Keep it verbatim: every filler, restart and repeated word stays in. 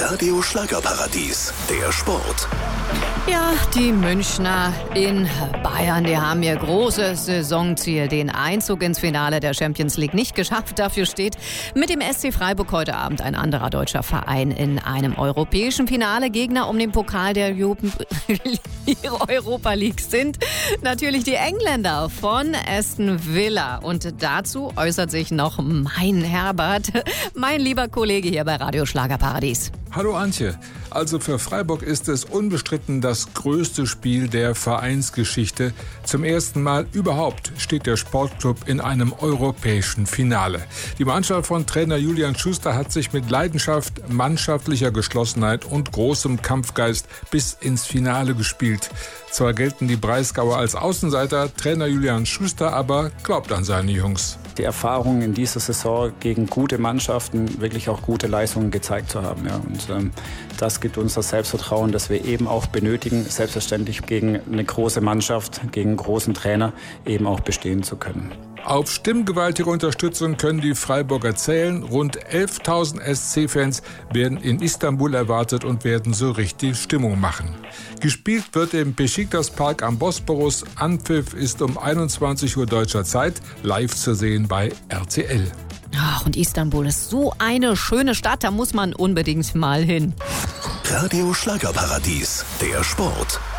Radio Schlagerparadies, der Sport. Ja, die Münchner in Bayern, die haben ihr großes Saisonziel, den Einzug ins Finale der Champions League, nicht geschafft. Dafür steht mit dem S C Freiburg heute Abend ein anderer deutscher Verein in einem europäischen Finale. Gegner um den Pokal der Europa League sind natürlich die Engländer von Aston Villa. Und dazu äußert sich noch mein Herbert, mein lieber Kollege hier bei Radio Schlagerparadies. Hallo Antje. Also für Freiburg ist es unbestritten das größte Spiel der Vereinsgeschichte. Zum ersten Mal überhaupt steht der Sportclub in einem europäischen Finale. Die Mannschaft von Trainer Julian Schuster hat sich mit Leidenschaft, mannschaftlicher Geschlossenheit und großem Kampfgeist bis ins Finale gespielt. Zwar gelten die Breisgauer als Außenseiter, Trainer Julian Schuster aber glaubt an seine Jungs. Die Erfahrung in dieser Saison gegen gute Mannschaften wirklich auch gute Leistungen gezeigt zu haben. Ja. Und ähm, das gibt uns das Selbstvertrauen, das wir eben auch benötigen, selbstverständlich gegen eine große Mannschaft, gegen einen großen Trainer eben auch bestehen zu können. Auf stimmgewaltige Unterstützung können die Freiburger zählen. Rund elftausend S C-Fans werden in Istanbul erwartet und werden so richtig Stimmung machen. Gespielt wird im Beşiktaş-Park am Bosporus. Anpfiff ist um einundzwanzig Uhr deutscher Zeit, live zu sehen bei R T L. Ach, und Istanbul ist so eine schöne Stadt, da muss man unbedingt mal hin. Radio Schlagerparadies, der Sport.